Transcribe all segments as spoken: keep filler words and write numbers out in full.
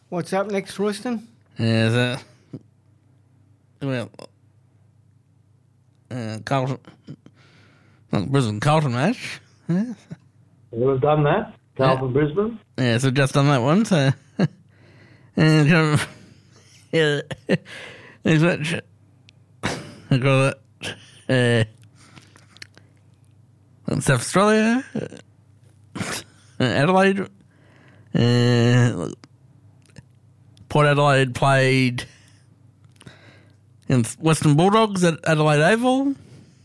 What's up next, Royston? Yeah, the, well, uh, Carlton, well, Brisbane Carlton match. Yeah. We've done that. Carlton, yeah. Brisbane. Yeah, so just done that one. So, and kind of, yeah, next match. I got it. Uh, South Australia, uh, Adelaide. Uh, Port Adelaide played in Western Bulldogs at Adelaide Oval.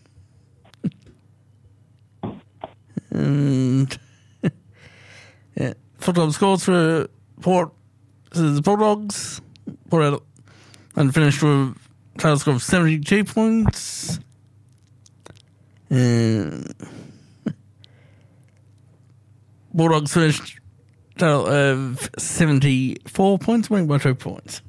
And yeah, full-time scores for Port the Bulldogs. Port Adelaide, and finished with a total score of seventy-two points. And Bulldogs finished total of seventy-four points, winning by two points.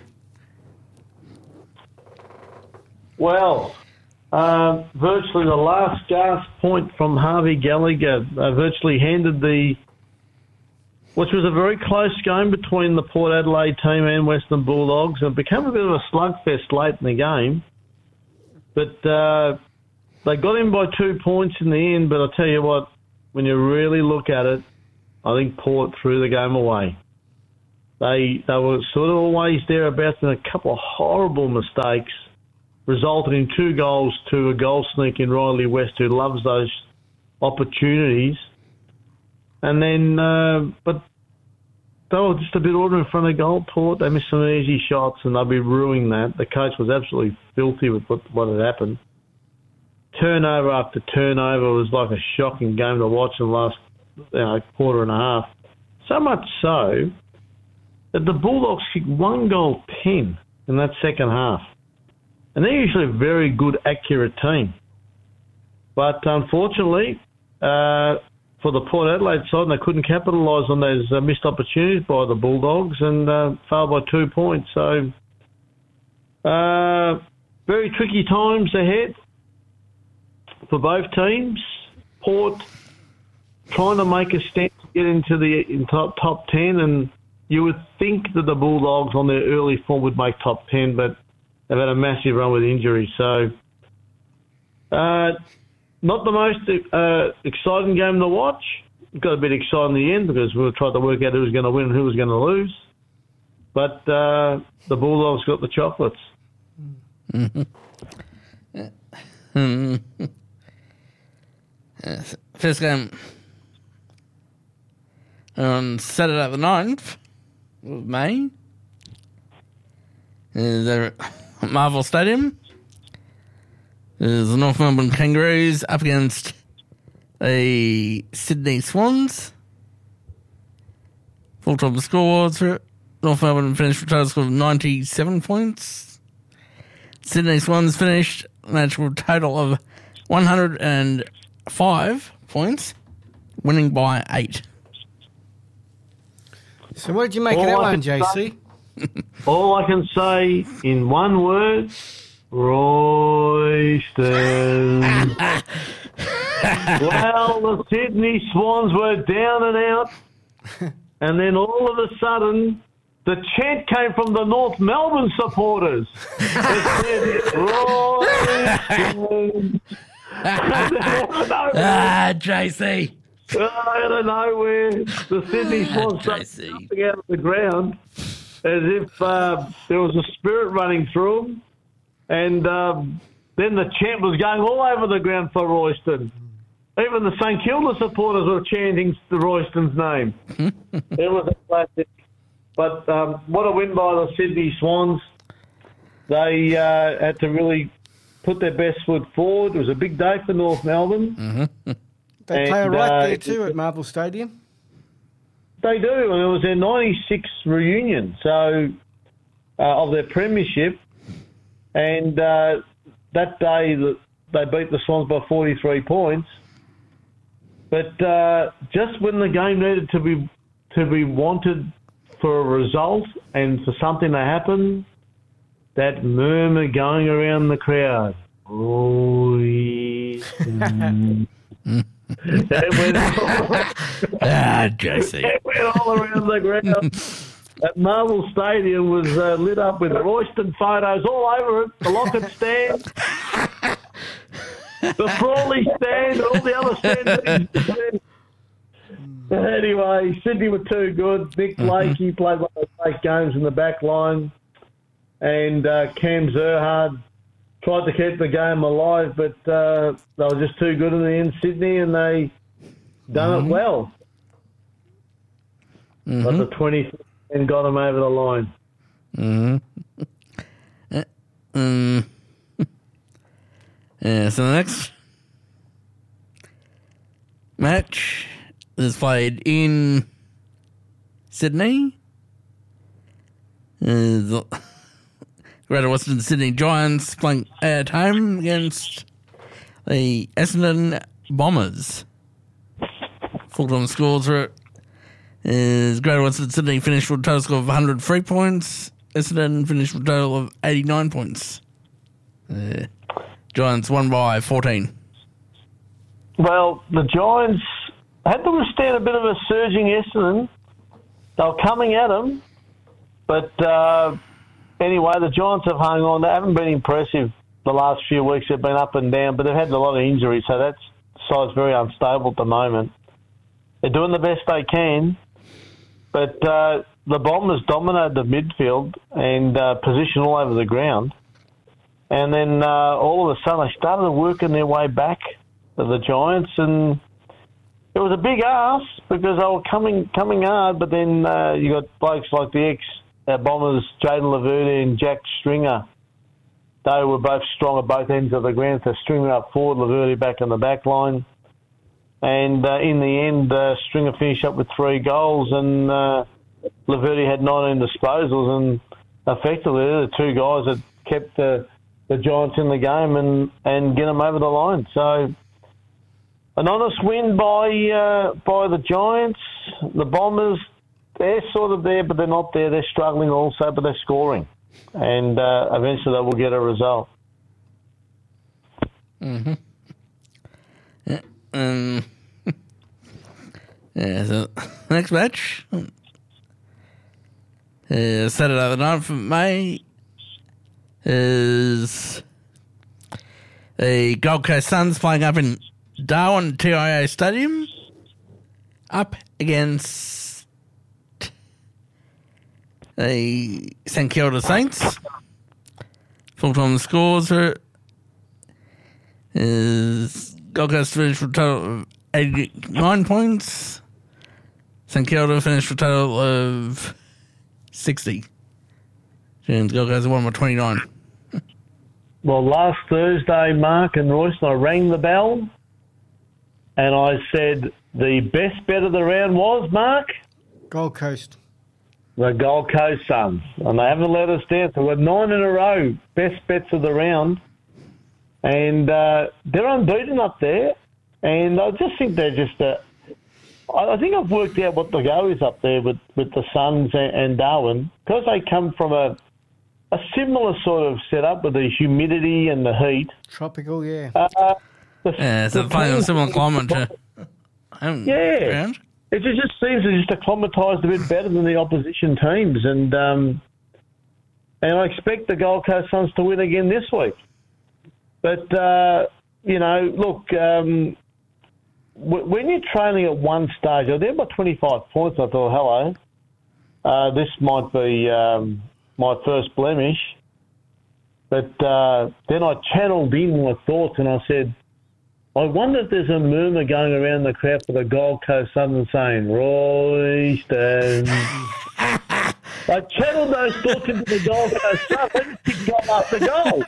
Well, uh, virtually the last gasp point from Harvey Gallagher uh, virtually handed the, which was a very close game between the Port Adelaide team and Western Bulldogs. It became a bit of a slugfest late in the game, but uh, they got in by two points in the end. But I tell you what, when you really look at it, I think Port threw the game away. They they were sort of always thereabouts, and a couple of horrible mistakes resulted in two goals to a goal sneak in Riley West, who loves those opportunities. And then, uh, but they were just a bit ordinary in front of goal, Port. They missed some easy shots, and they'll be ruining that. The coach was absolutely filthy with what, what had happened. Turnover after turnover was like a shocking game to watch in the last you know, quarter and a half. So much so that the Bulldogs kicked one goal ten in that second half. And they're usually a very good, accurate team. But unfortunately, uh, for the Port Adelaide side, they couldn't capitalise on those uh, missed opportunities by the Bulldogs and uh, failed by two points. So, uh, very tricky times ahead for both teams. Port trying to make a stand to get into the in top, top ten, and you would think that the Bulldogs on their early form would make top ten, but they've had a massive run with injuries. So, uh, not the most uh, exciting game to watch. It got a bit exciting in the end because we were trying to work out who was going to win and who was going to lose. But uh, the Bulldogs got the chocolates. Mm-hmm. Mm-hmm. First game on Saturday the ninth of May is at Marvel Stadium. Is the North Melbourne Kangaroos up against the Sydney Swans. Full-time score for North Melbourne finished with a total score of ninety-seven points. Sydney Swans finished the match with a total of one hundred five points, winning by eight. So what did you make all of that I one, J C? All I can say in one word, Royston. Well, the Sydney Swans were down and out, and then all of a sudden, the chant came from the North Melbourne supporters. It said, Royston. Ah, J C. Out of nowhere, the Sydney Swans started jumping out of the ground as if uh, there was a spirit running through them. And um, then the chant was going all over the ground for Royston. Even the St Kilda supporters were chanting the Royston's name. It was a classic. But um, what a win by the Sydney Swans. They uh, had to really put their best foot forward. It was a big day for North Melbourne. Mm-hmm. They play and, right uh, there too at Marvel Stadium. They do, and it was their ninety-six reunion, so uh, of their premiership. And uh, that day, they beat the Swans by forty-three points. But uh, just when the game needed to be to be wanted for a result and for something to happen, that murmur going around the crowd. Royston. It went all, ah, J C. It went all around the ground. at Marvel Stadium was uh, lit up with Royston photos all over it. The Lockett stand, the Frawley stand, all the other stands. Anyway, Sydney were too good. Nick Blake, he played one of the great games in the back line. And uh, Cam Zerhard tried to keep the game alive, but uh, they were just too good in the end, Sydney, and they done Mm-hmm. it well. Mm-hmm. But the twenty and got them over the line. Mm-hmm. Um, yeah, so the next match is played in Sydney. Uh, the Greater Western Sydney Giants playing at home against the Essendon Bombers. Full-time scores are is Greater Western Sydney finished with a total score of one hundred three points. Essendon finished with a total of eighty-nine points. Uh, Giants won by fourteen. Well, the Giants had to withstand a bit of a surging Essendon. They were coming at them, but uh, anyway, the Giants have hung on. They haven't been impressive the last few weeks. They've been up and down, but they've had a lot of injuries, so that side's very unstable at the moment. They're doing the best they can, but uh, the Bombers dominated the midfield and uh, position all over the ground. And then uh, all of a sudden they started working their way back to the Giants, and it was a big ask because they were coming coming hard, but then uh, you got blokes like the ex-Bombers, Jaden Laverde and Jack Stringer. They were both strong at both ends of the ground, so Stringer up forward, Laverde back in the back line. And uh, in the end, uh, Stringer finished up with three goals, and uh, Laverde had nineteen disposals, and effectively they're the two guys that kept the, the Giants in the game and, and get them over the line. So an honest win by uh, by the Giants. The Bombers, they're sort of there, but they're not there. They're struggling also, but they're scoring. And uh, eventually they will get a result. Mm-hmm. Yeah, um, yeah, so next match is Saturday the ninth of May is the Gold Coast Suns playing up in Darwin T I A Stadium up against the St Kilda Saints. Full-time scores are is Gold Coast finished with a total of eighty-nine points. St Kilda finished with a total of sixty. And Gold Coast won by twenty-nine. Well, last Thursday, Mark and Royston, I rang the bell and I said the best bet of the round was, Mark, Gold Coast. the Gold Coast Suns. And they haven't let us down. So we're nine in a row, best bets of the round. And uh, they're unbeaten up there. And I just think they're just a... I think I've worked out what the go is up there with, with the Suns and, and Darwin. Because they come from a, a similar sort of setup with the humidity and the heat. Tropical, yeah. Uh, the, Yeah, so the they're playing in a teams- similar climate to home Yeah. ground. It just just seems to just acclimatised a bit better than the opposition teams. And, um, and I expect the Gold Coast Suns to win again this week. But, uh, you know, look, um, w- when you're trailing at one stage, I did by twenty-five points. I thought, hello, uh, this might be um, my first blemish. But uh, then I channeled in my thoughts and I said, I wonder if there's a murmur going around the crowd for the Gold Coast Suns saying, Royston. I channeled those thoughts into the Gold Coast Suns. They just kick goal after goal.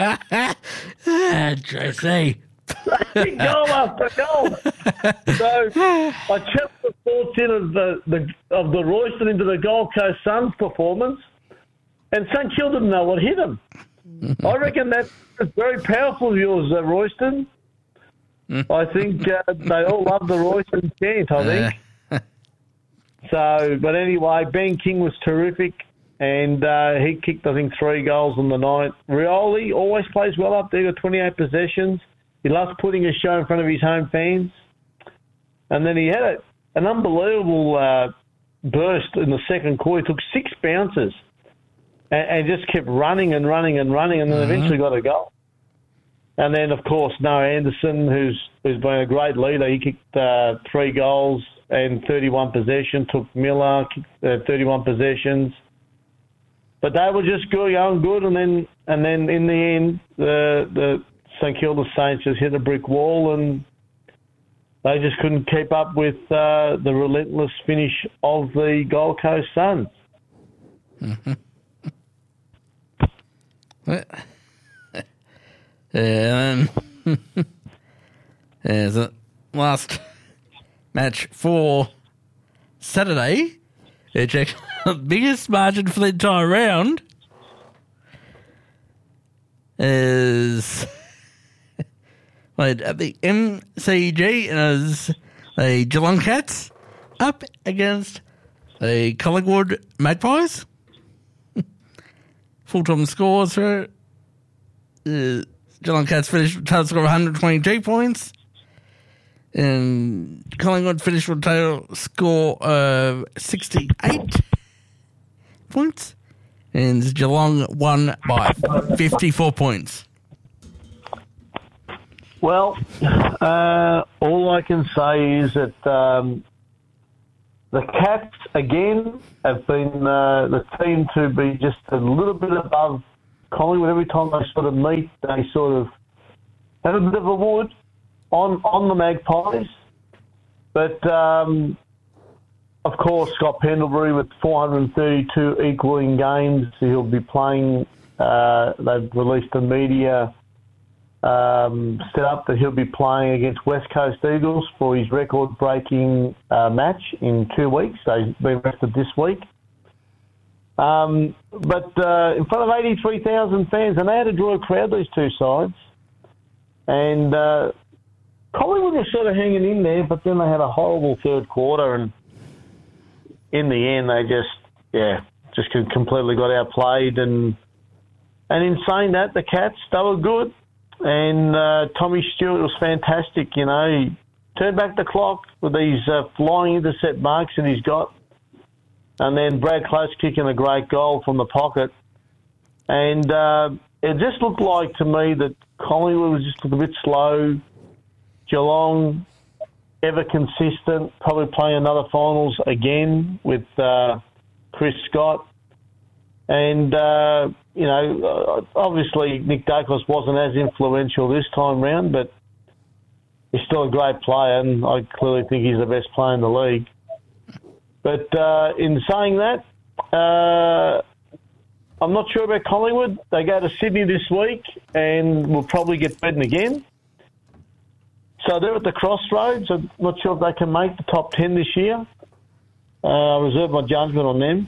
Ah, Tracy. They kick goal after goal. So I channeled the thoughts in of the, the of the Royston into the Gold Coast Suns performance, and St Kilda didn't know what hit them. I reckon that's very powerful of yours, uh, Royston. I think uh, they all love the Royston chant, I think. So, but anyway, Ben King was terrific, and uh, he kicked, I think, three goals on the night. Rioli always plays well up there, got twenty-eight possessions. He loves putting a show in front of his home fans. And then he had a, an unbelievable uh, burst in the second quarter. He took six bounces and, and just kept running and running and running, and then mm-hmm. eventually got a goal. And then, of course, Noah Anderson, who's who's been a great leader, he kicked uh, three goals and thirty-one possessions. Took Miller, kicked, uh, thirty-one possessions. But they were just good, going good, and then and then in the end, the the St Kilda Saints just hit a brick wall, and they just couldn't keep up with uh, the relentless finish of the Gold Coast Suns. Mm-hmm. And then there's the last match for Saturday. It's actually the biggest margin for the entire round is played at the M C G as the Geelong Cats up against the Collingwood Magpies. Full-time scores for uh, Geelong Cats finished with a total score of one hundred twenty-two points. And Collingwood finished with a total score of sixty-eight points. And Geelong won by fifty-four points. Well, uh, all I can say is that um, the Cats, again, have been uh, the team to be just a little bit above Collingwood. Every time they sort of meet, they sort of have a bit of a wood on, on the Magpies. But, um, of course, Scott Pendlebury with four hundred thirty-two equaling games, he'll be playing. Uh, they've released a media um, set up that he'll be playing against West Coast Eagles for his record-breaking uh, match in two weeks. So he's been rested this week. Um, but uh, in front of eighty-three thousand fans, and they had to draw a crowd, these two sides. And uh, Collingwood was sort of hanging in there, but then they had a horrible third quarter, and in the end, they just, yeah, just completely got outplayed. And and in saying that, the Cats, they were good. And uh, Tommy Stewart was fantastic, you know. He turned back the clock with these uh, flying intercept marks that he's got. And then Brad Close kicking a great goal from the pocket. And uh, it just looked like to me that Collingwood was just a bit slow. Geelong, ever consistent, probably playing another finals again with uh, Chris Scott. And, uh, you know, obviously Nick Dacos wasn't as influential this time round, but he's still a great player, and I clearly think he's the best player in the league. But uh, in saying that, uh, I'm not sure about Collingwood. They go to Sydney this week and will probably get beaten again. So they're at the crossroads. I'm not sure if they can make the top ten this year. Uh, I reserve my judgment on them.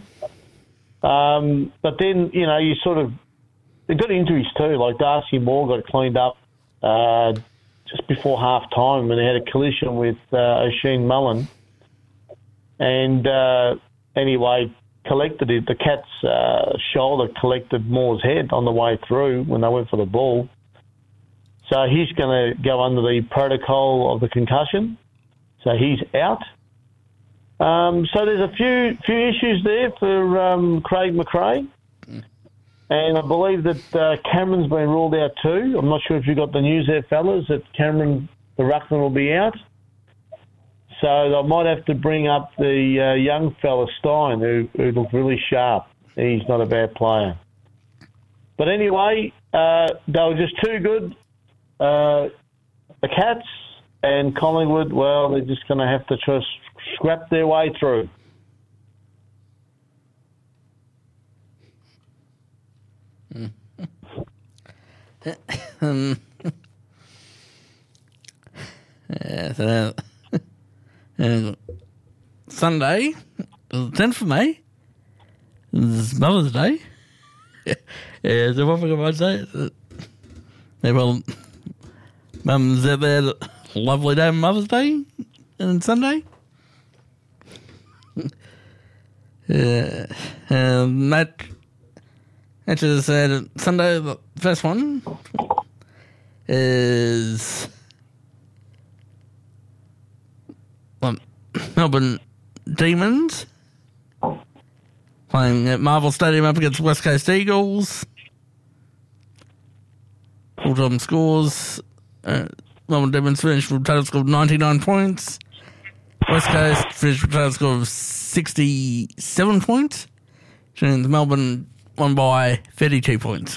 Um, but then, you know, you sort of... They've got injuries too. Like Darcy Moore got cleaned up uh, just before half-time when they had a collision with uh, O'Sheen Mullen. And uh, anyway, collected it. The Cat's uh, shoulder collected Moore's head on the way through when they went for the ball. So he's going to go under the protocol of the concussion. So he's out. Um, so there's a few few issues there for um, Craig McRae. And I believe that uh, Cameron's been ruled out too. I'm not sure if you got the news there, fellas, that Cameron, the ruckman, will be out. So I might have to bring up the uh, young fella, Stein, who, who looked really sharp. He's not a bad player. But anyway, uh, they were just too good. Uh, the Cats and Collingwood, well, they're just going to have to try to scrap their way through. um, yeah, so, uh, Sunday, the tenth of May, is Mother's Day. Yeah, so what I might say? Yeah, well, Mum's out there, lovely day on Mother's Day and Sunday. Yeah, um, that actually said Sunday. The first one is um, Melbourne Demons playing at Marvel Stadium up against West Coast Eagles. Full-time scores. Uh, Melbourne Demons finished with a total score of ninety-nine points. West Coast finished with a total score of sixty-seven points. And Melbourne won by thirty-two points.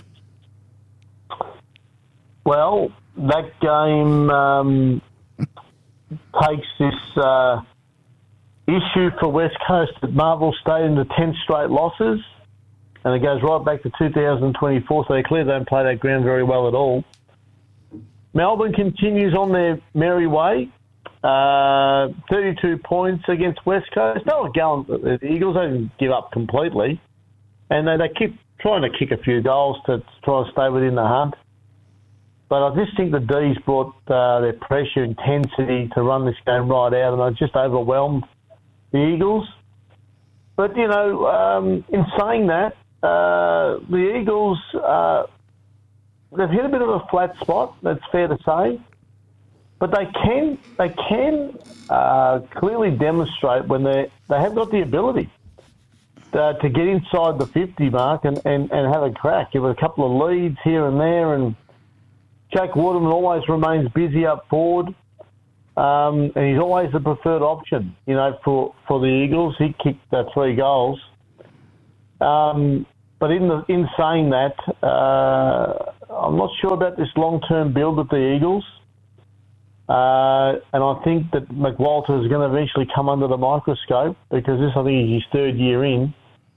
Well, that game um, takes this uh, issue for West Coast at Marvel Stadium to ten straight losses, and it goes right back to two thousand twenty-four, so they clearly don't play that ground very well at all. Melbourne continues on their merry way, uh, thirty-two points against West Coast. They were going, the Eagles didn't give up completely, and they, they keep trying to kick a few goals to try and stay within the hunt. But I just think the D's brought uh, their pressure, intensity to run this game right out, and I just overwhelmed the Eagles. But, you know, um, in saying that, uh, the Eagles, uh, they've hit a bit of a flat spot, that's fair to say. But they can they can uh, clearly demonstrate when they they have got the ability uh, to get inside the fifty mark and, and, and have a crack. Give it a couple of leads here and there, and Jake Waterman always remains busy up forward, um, and he's always the preferred option, you know, for, for the Eagles. He kicked uh, three goals. Um, but in the, in saying that, uh, I'm not sure about this long-term build with the Eagles. Uh, and I think that McWalter is going to eventually come under the microscope because this, I think, is his third year in.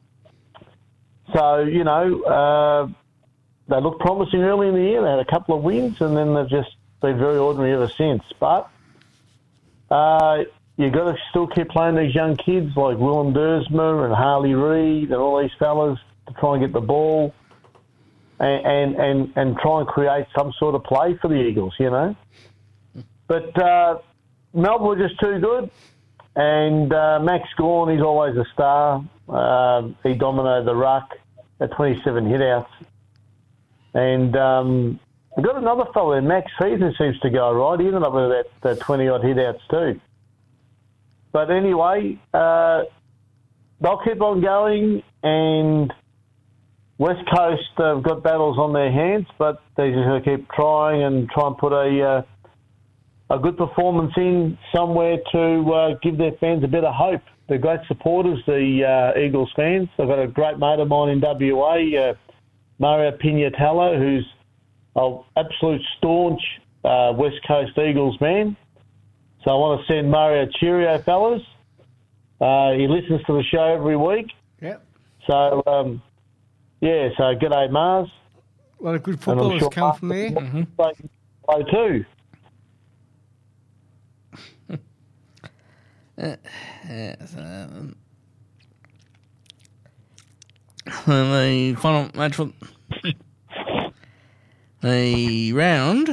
So, you know, uh, they looked promising early in the year. They had a couple of wins, and then they've just been very ordinary ever since. But uh, you've got to still keep playing these young kids like Willem Dersma and Harley Reid and all these fellas to try and get the ball and, and, and, and try and create some sort of play for the Eagles, you know. But uh, Melbourne were just too good, and uh, Max Gawn, he's always a star. Uh, he dominated the ruck at twenty-seven hit-outs. And um, we've got another fellow there, Max Heath, seems to go right. He ended up with that, that twenty-odd hit-outs too. But anyway, uh, they'll keep on going, and West Coast have uh, got battles on their hands, but they just got to keep trying and try and put a uh, a good performance in somewhere to uh, give their fans a bit of hope. They're great supporters, the uh, Eagles fans. I've got a great mate of mine in W A, uh, Mario Pignatello, who's an absolute staunch uh, West Coast Eagles man. So I want to send Mario cheerio, fellas. Uh, he listens to the show every week. Yep. So, um, yeah, so g'day, Mars. A lot of good footballers sure come from there. Mm-hmm. Play too. uh, yes, um, and the final match for the round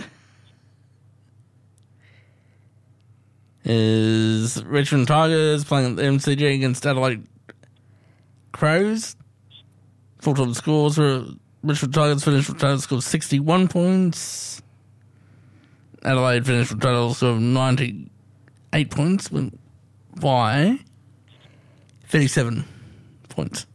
is Richmond Tigers playing at the M C G against Adelaide Crows. Full-time scores were Richmond Tigers finished with a total score of sixty-one points. Adelaide finished with a total score of ninety-eight points by thirty-seven points.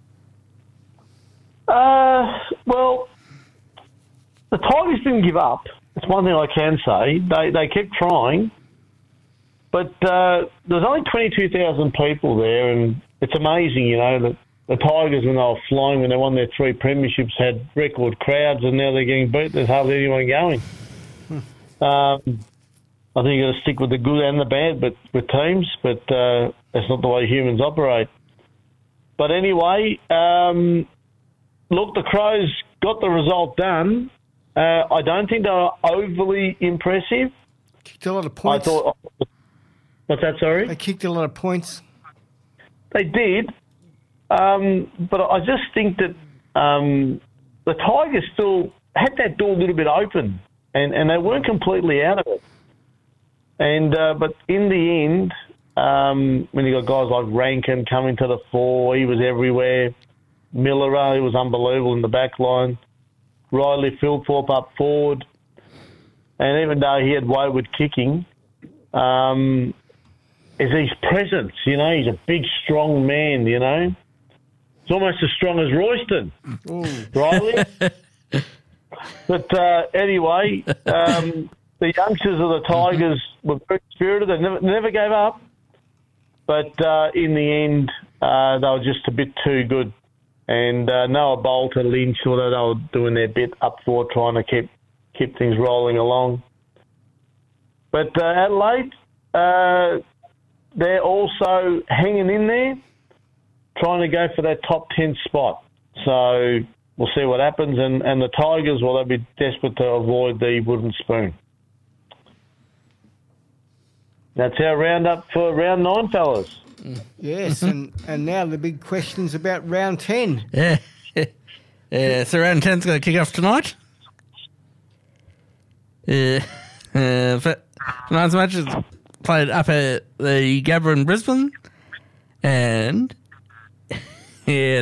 Uh, well, the Tigers didn't give up. That's one thing I can say. They they kept trying. But uh, there was only twenty-two thousand people there, and it's amazing, you know, that the Tigers, when they were flying, when they won their three premierships, had record crowds, and now they're getting beat. There's hardly anyone going. Hmm. Um, I think you've got to stick with the good and the bad but with teams, but uh, that's not the way humans operate. But anyway, um, look, the Crows got the result done. Uh, I don't think they were overly impressive. Kicked a lot of points. I thought... What's that, sorry? They kicked a lot of points. They did, um, but I just think that um, the Tigers still had that door a little bit open, and, and they weren't completely out of it. And uh, but in the end, um, when you got guys like Rankin coming to the fore, he was everywhere. Miller, he was unbelievable in the back line. Riley Philthorpe up forward, and even though he had wayward kicking, um, is his presence, you know, he's a big, strong man, you know. It's almost as strong as Royston, Riley. But uh, anyway, um, the youngsters of the Tigers were very spirited. They never, never gave up. But uh, in the end, uh, they were just a bit too good. And uh, Noah Bolt and Lynch, although they were doing their bit up forward, trying to keep keep things rolling along. But uh, Adelaide, uh, they're also hanging in there, trying to go for that top ten spot. So we'll see what happens. And, and the Tigers, well, they'll be desperate to avoid the wooden spoon. That's our roundup for round nine, fellas. Yes, and, and now the big question's about round ten. Yeah. Yeah, so round ten's going to kick off tonight. Yeah. Uh, for tonight's match is played up at the Gabba in Brisbane. And, yeah,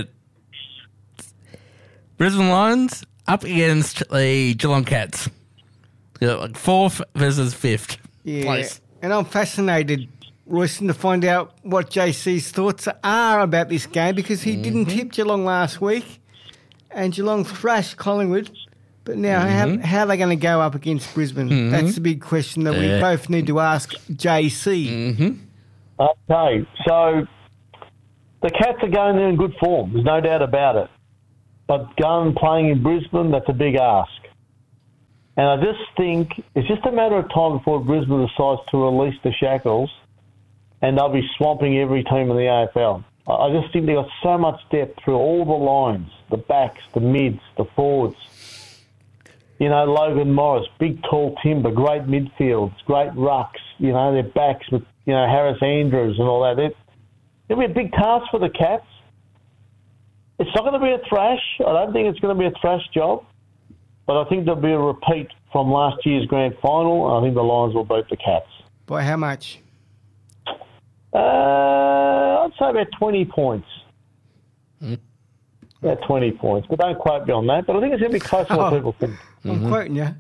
Brisbane Lions up against the Geelong Cats. Yeah, like fourth versus fifth Yeah, place. and I'm fascinated, Royston, to find out what J C's thoughts are about this game, because he mm-hmm. didn't tip Geelong last week, and Geelong thrashed Collingwood. But now, mm-hmm. how, how are they going to go up against Brisbane? Mm-hmm. That's the big question that yeah. we both need to ask J C. Mm-hmm. Okay, so the Cats are going there in good form. There's no doubt about it. But going playing in Brisbane, that's a big ask. And I just think it's just a matter of time before Brisbane decides to release the shackles, and they'll be swamping every team in the A F L. I just think they've got so much depth through all the lines, the backs, the mids, the forwards. You know, Logan Morris, big, tall timber, great midfields, great rucks. You know, their backs with, you know, Harris Andrews and all that. It, it'll be a big task for the Cats. It's not going to be a thrash. I don't think it's going to be a thrash job. But I think there'll be a repeat from last year's grand final, and I think the Lions will beat the Cats. By how much? Uh, I'd say about twenty points. Mm. About twenty points. But don't quote me on that. But I think it's going to be close to what oh, people think. I'm mm-hmm. quoting you.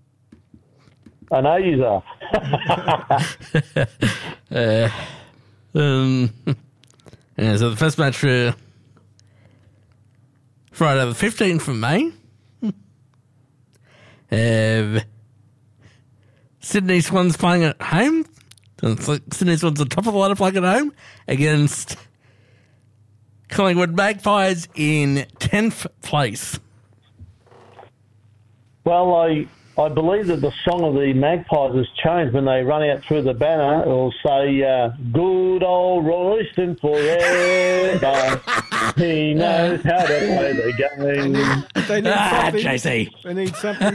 I know you are. uh, um, yeah, so the first match for Friday the fifteenth of May. Uh, Sydney Swans playing at home. It's like Sydney Swans on top of the ladder playing at home against Collingwood Magpies in tenth place. Well, I I believe that the song of the Magpies has changed. When they run out through the banner, it'll say, uh, good old Royston forever. He knows how to play the game. They need ah, something. J C. They need something.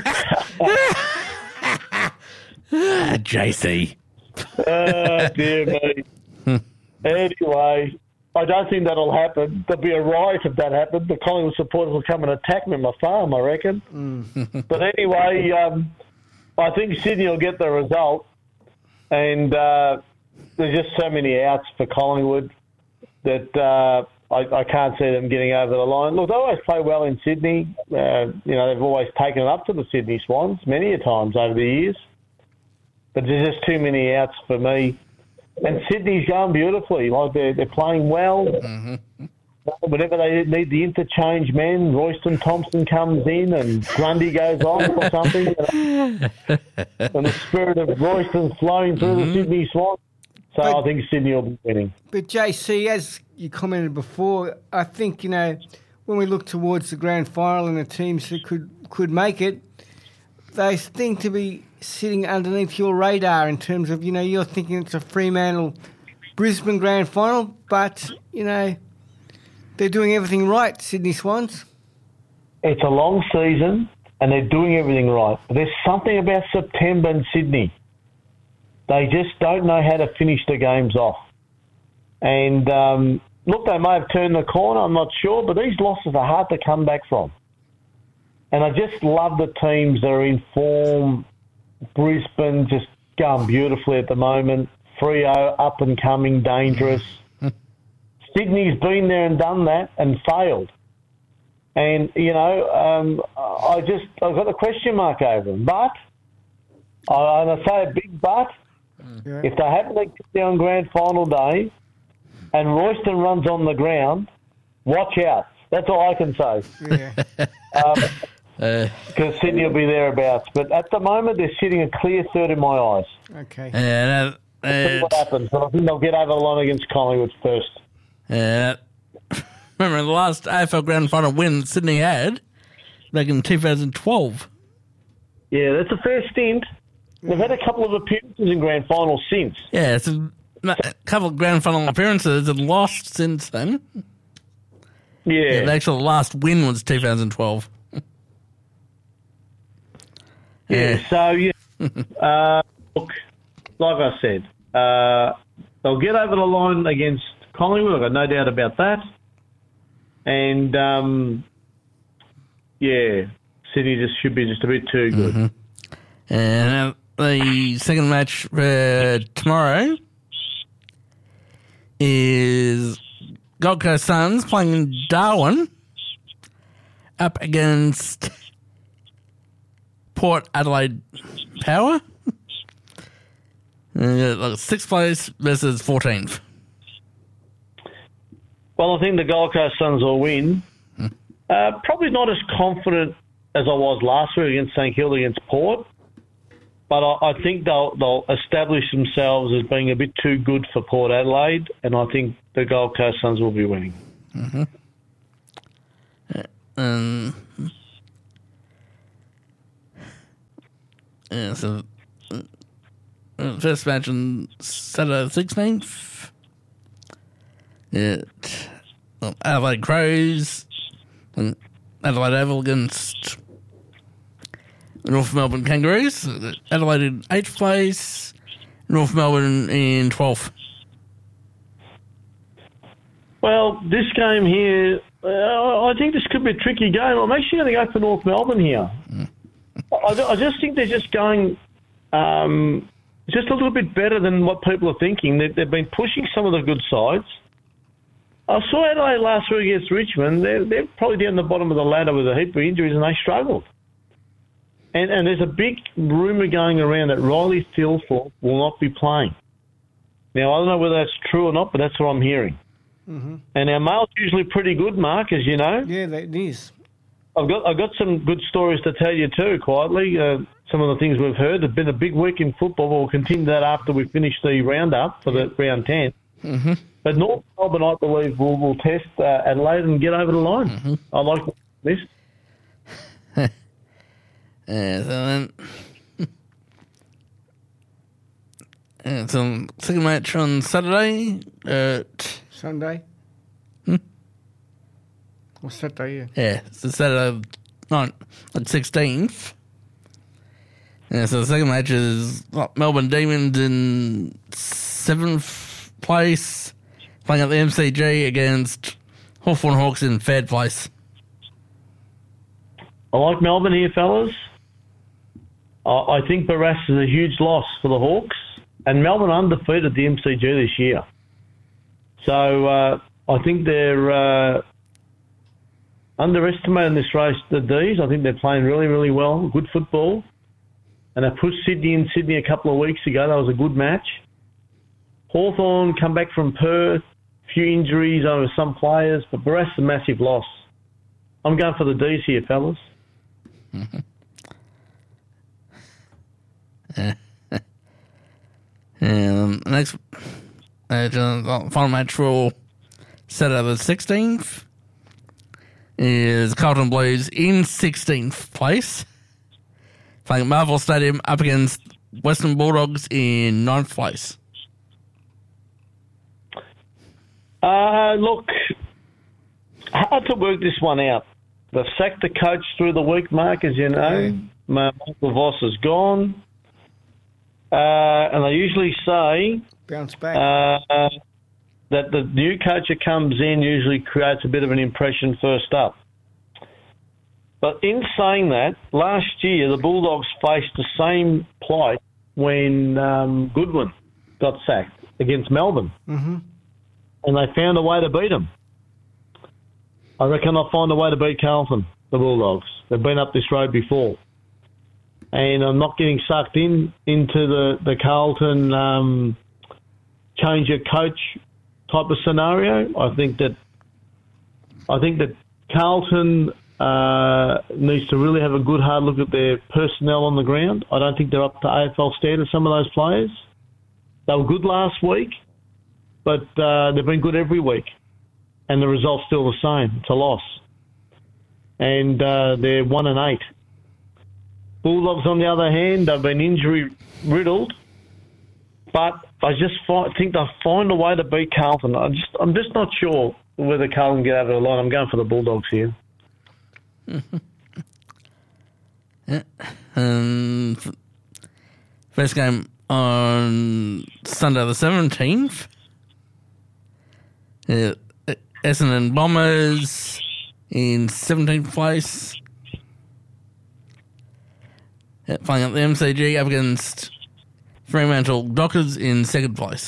ah, J C. Oh, dear me. Anyway, I don't think that'll happen. There'll be a riot if that happens. The Collingwood supporters will come and attack me on my farm, I reckon. Mm. But anyway, um, I think Sydney will get the result. And uh, there's just so many outs for Collingwood that uh, I, I can't see them getting over the line. Look, they always play well in Sydney. Uh, you know, they've always taken it up to the Sydney Swans many a times over the years. But there's just too many outs for me. And Sydney's going beautifully. Like they're, they're playing well. Mm-hmm. Whenever they need the interchange men, Royston Thompson comes in and Grundy goes on or something. You know? And the spirit of Royston's flowing through mm-hmm. the Sydney Swans. So but, I think Sydney will be winning. But J C, as you commented before, I think, you know, when we look towards the grand final and the teams that could, could make it, they seem to be sitting underneath your radar in terms of, you know, you're thinking it's a Fremantle Brisbane grand final, but, you know, they're doing everything right, Sydney Swans. It's a long season and they're doing everything right. But there's something about September and Sydney. They just don't know how to finish the games off. And, um, look, they may have turned the corner, I'm not sure, but these losses are hard to come back from. And I just love the teams that are in form. Brisbane just going beautifully at the moment. Freo up and coming, dangerous. Sydney's been there and done that and failed. And, you know, um, I just, I've got a question mark over them. But, I, and I say a big but, yeah. if they happen to get there on grand final day and Royston runs on the ground watch out. That's all I can say. Yeah. Um, because Sydney will be thereabouts. But at the moment, they're sitting a clear third in my eyes. Okay. Yeah, that, See what happens. But I think they'll get over the line against Collingwood first. yeah. Remember the last A F L Grand Final win Sydney had back in two thousand twelve. Yeah, that's a fair stint. They've had a couple of appearances in grand finals since. Yeah, it's a, a couple of Grand Final appearances and lost since then. Yeah. Yeah, the actual last win was two thousand twelve. Yeah, so, yeah. uh, look, like I said, uh, they'll get over the line against Collingwood. I've got no doubt about that. And, um, yeah, Sydney just should be just a bit too good. Mm-hmm. And uh, the second match uh, tomorrow is Gold Coast Suns playing in Darwin up against Port Adelaide Power. Uh, like sixth place versus fourteenth. Well, I think the Gold Coast Suns will win. Hmm. Uh, probably not as confident as I was last week against St Kilda against Port, but I, I think they'll they'll establish themselves as being a bit too good for Port Adelaide, and I think the Gold Coast Suns will be winning. Mm-hmm. Um, yeah, so uh, first match on Saturday the sixteenth. It well, Adelaide Crows and Adelaide Oval against North Melbourne Kangaroos. Adelaide in eighth place, North Melbourne in twelfth. Well, this game here, uh, I think this could be a tricky game. I'm actually going to go for North Melbourne here. Mm. I, I just think they're just going um, just a little bit better than what people are thinking. They, they've been pushing some of the good sides. I saw Adelaide last week against Richmond. They're, they're probably down the bottom of the ladder with a heap of injuries, and they struggled. And, and there's a big rumour going around that Riley Thilthorpe will not be playing. Now, I don't know whether that's true or not, but that's what I'm hearing. Mm-hmm. And our mail's usually pretty good, Mark, as you know. Yeah, that is. I've got I've got some good stories to tell you too, quietly. Uh, some of the things we've heard. It's been a big week in football. We'll continue that after we finish the roundup for the round ten. Mm-hmm. But North Melbourne, I believe, will will test uh, Adelaide and get over the line. Mm-hmm. I like this. Yeah, so then, yeah, so second match on Saturday at Sunday? Hmm? Or Saturday, yeah. yeah, so Saturday night, like sixteenth. Yeah, so the second match is what, Melbourne Demons in seventh place, playing at the M C G against Hawthorn Hawks in third place. I like Melbourne here, fellas. I, I think Barras is a huge loss for the Hawks, and Melbourne undefeated the M C G this year. So uh, I think they're uh, underestimating this race, the D's. I think they're playing really, really well, good football. And they pushed Sydney in Sydney a couple of weeks ago. That was a good match. Hawthorn come back from Perth, few injuries over some players, but Barras is a massive loss. I'm going for the D's here, fellas. Mm-hmm. Yeah. And the next match, uh, final match for Saturday the sixteenth is Carlton Blues in sixteenth place, playing at Marvel Stadium up against Western Bulldogs in ninth place. Uh, look, hard to work this one out. They've sacked the coach through the week, Mark, as you know. Yeah. Michael Voss is gone. Uh, and they usually say Bounce back. uh, that the new coach that comes in usually creates a bit of an impression first up. But in saying that, last year the Bulldogs faced the same plight when um, Goodwin got sacked against Melbourne. Mm-hmm. And they found a way to beat them. I reckon they'll find a way to beat Carlton, the Bulldogs. They've been up this road before. And I'm not getting sucked in into the, the Carlton um, change your coach type of scenario. I think that I think that Carlton uh, needs to really have a good hard look at their personnel on the ground. I don't think they're up to A F L standards, some of those players. They were good last week, but uh, they've been good every week. And the result's still the same. It's a loss. And uh, they're one and eight. Bulldogs, on the other hand, they've been injury-riddled, but I just find, think they'll find a way to beat Carlton. I just, I'm just not sure whether Carlton get over the line. I'm going for the Bulldogs here. Yeah. Um, first game on Sunday the seventeenth. Uh, Essendon Bombers in seventeenth place. Yeah, playing at the M C G up against Fremantle Dockers in second place.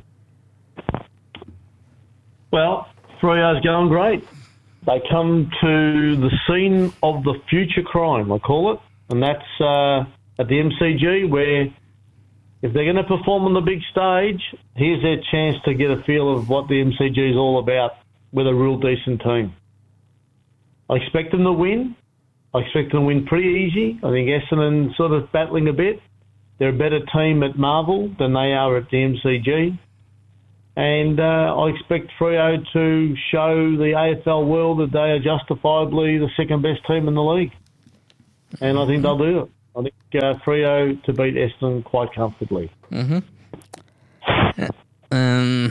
Well, Freo's going great. They come to the scene of the future crime, I call it, and that's uh, at the M C G, where if they're going to perform on the big stage, here's their chance to get a feel of what the M C G is all about with a real decent team. I expect them to win. I expect them to win pretty easy. I think Essendon sort of battling a bit. They're a better team at Marvel than they are at the M C G. And uh, I expect Freo to show the A F L world that they are justifiably the second best team in the league. And I think they'll do it. I think uh, Freo to beat Essendon quite comfortably. Mm-hmm. Um,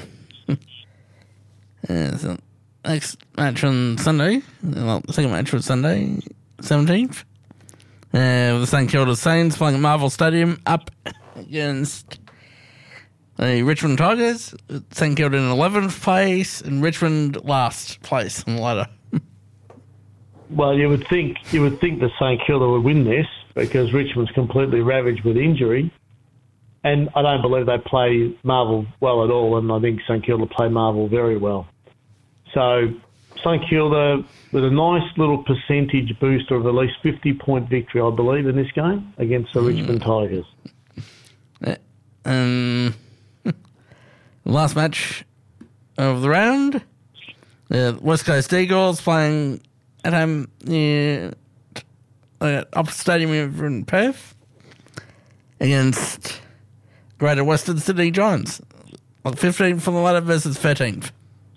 yeah, so next match on Sunday, well, the second match was Sunday, seventeenth. Uh, the St Kilda Saints playing at Marvel Stadium up against the Richmond Tigers. St Kilda in eleventh place and Richmond last place on the ladder. Well, you would think you would think that St Kilda would win this because Richmond's completely ravaged with injury, and I don't believe they play Marvel well at all. And I think St Kilda play Marvel very well. So St Kilda with a nice little percentage booster of at least fifty point victory, I believe, in this game against the mm. Richmond Tigers. Uh, um, last match of the round, the West Coast Eagles playing at home near uh, Opera Stadium in Perth against Greater Western Sydney Giants. Like fifteenth from the ladder versus thirteenth.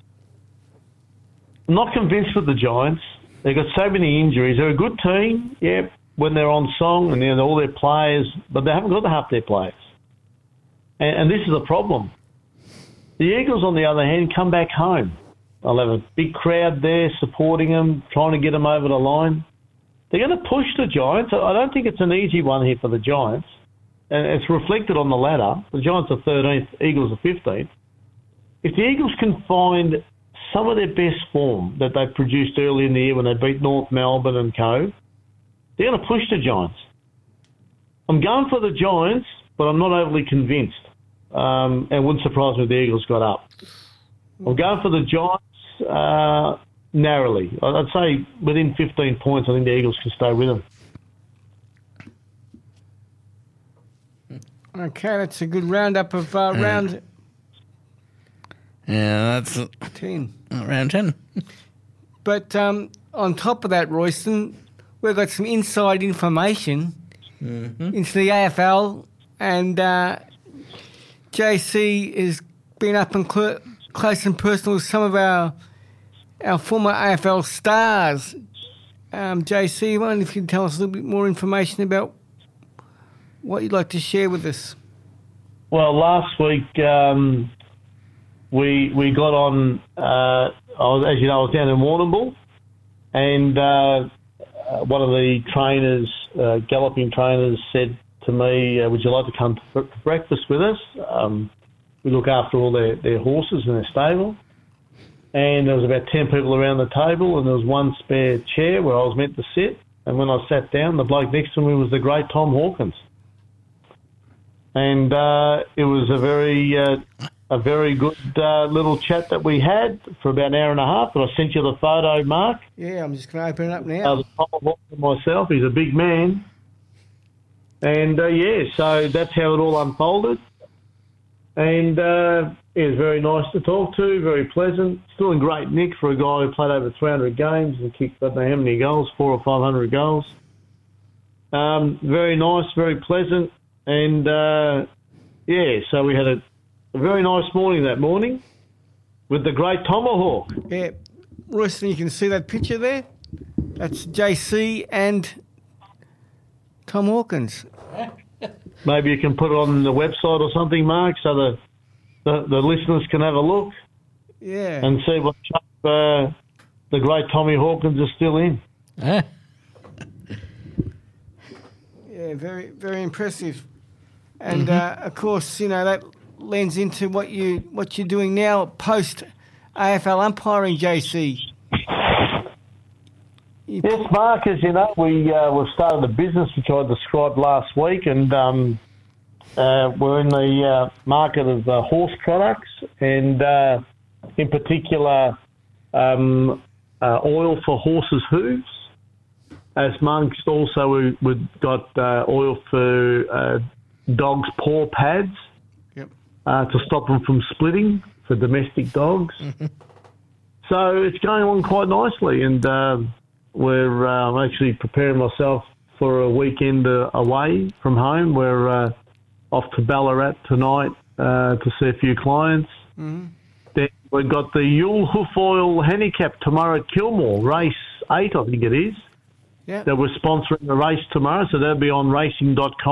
I'm not convinced with the Giants. They've got so many injuries. They're a good team, yeah, when they're on song and you know, all their players, but they haven't got half their players. And, and this is a problem. The Eagles, on the other hand, come back home. They'll have a big crowd there supporting them, trying to get them over the line. They're going to push the Giants. I don't think it's an easy one here for the Giants. And it's reflected on the ladder. The Giants are thirteenth, Eagles are fifteenth. If the Eagles can find some of their best form that they produced early in the year when they beat North Melbourne and co, they're going to push the Giants. I'm going for the Giants, but I'm not overly convinced. Um, and it wouldn't surprise me if the Eagles got up. I'm going for the Giants uh, narrowly. I'd say within fifteen points, I think the Eagles can stay with them. Okay, that's a good roundup of uh, Mm. round Yeah, that's uh, ten. round ten. But um, on top of that, Royston, we've got some inside information Mm-hmm. into the A F L, and uh, J C has been up and cl- close and personal with some of our our former A F L stars. Um, J C, I wonder if you can tell us a little bit more information about what you'd like to share with us. Well, last week um, we we got on, uh, I was, as you know, I was down in Warrnambool, and uh, uh, one of the trainers, uh, galloping trainers, said to me, uh, would you like to come for breakfast with us? Um, we look after all their, their horses in their stable. And there was about ten people around the table, and there was one spare chair where I was meant to sit. And when I sat down, the bloke next to me was the great Tom Hawkins. And uh, it was a very uh, a very good uh, little chat that we had for about an hour and a half. But I sent you the photo, Mark. Yeah, I'm just going to open it up now. Uh, Tom Hawkins myself, he's a big man. And, uh, yeah, so that's how it all unfolded. And uh, he was very nice to talk to, very pleasant. Still in great nick for a guy who played over three hundred games and kicked, I don't know how many goals, four or five hundred goals. Um, very nice, very pleasant. And, uh, yeah, so we had a, a very nice morning that morning with the great Tomahawk. Yeah, Royston, you can see that picture there? That's J C and Tom Hawkins. Maybe you can put it on the website or something, Mark, so the the, the listeners can have a look Yeah. and see what shape uh, the great Tommy Hawkins is still in. Eh? Yeah, very, very impressive. And, uh, of course, you know, that lends into what, you, what you're doing now post-A F L umpiring, J C. You Yes, Mark, as you know, we, uh, we've started a business which I described last week, and um, uh, we're in the uh, market of uh, horse products, and uh, in particular um, uh, oil for horses' hooves. As amongst also we, we've got uh, oil for uh, dogs' paw pads Yep. uh, to stop them from splitting for domestic dogs. So it's going on quite nicely, and uh, we're uh, I'm actually preparing myself for a weekend uh, away from home. We're uh, off to Ballarat tonight uh, to see a few clients. Mm-hmm. Then we've got the Yule Hoof Oil Handicap tomorrow at Kilmore, race eight, I think it is. Yeah. That we're sponsoring the race tomorrow, so that'll be on racing dot com.